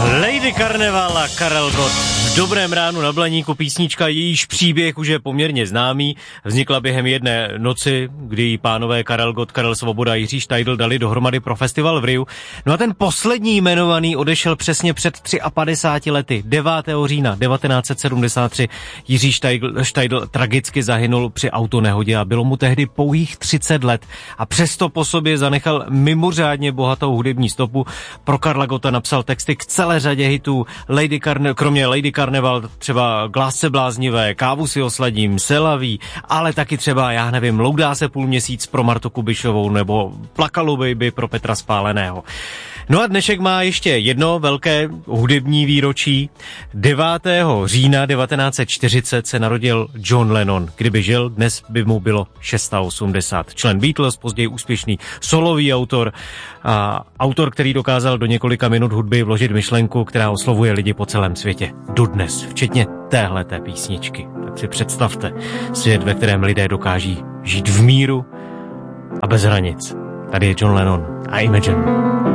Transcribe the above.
Lady Karneval a Karel Gott. V dobrém ránu na Blaníku písnička, jejíž příběh už je poměrně známý. Vznikla během jedné noci, kdy jí pánové Karel Gott, Karel Svoboda a Jiří Štajdl dali dohromady pro festival v Riu. No a ten poslední jmenovaný odešel přesně před 53 lety. 9. října 1973 Jiří Štajdl tragicky zahynul při autonehodě a bylo mu tehdy pouhých 30 let. A přesto po sobě zanechal mimořádně bohatou hudební stopu. Pro Karla Gotta napsal texty k celé řadě hitů, kromě Lady Karneval třeba K lásce bláznivé, Kávu si osladím, Selaví, ale taky třeba, já nevím, Loudá se půl měsíc pro Martu Kubišovou nebo Plakalu baby pro Petra Spáleného. No a dnešek má ještě jedno velké hudební výročí. 9. října 1940 se narodil John Lennon. Kdyby žil, dnes by mu bylo 680. Člen Beatles, později úspěšný solový autor a autor, který dokázal do několika minut hudby vložit myšlenku, která oslovuje lidi po celém světě. Dodnes, včetně téhleté písničky. Tak si představte svět, ve kterém lidé dokáží žít v míru a bez hranic. Tady je John Lennon a Imagine.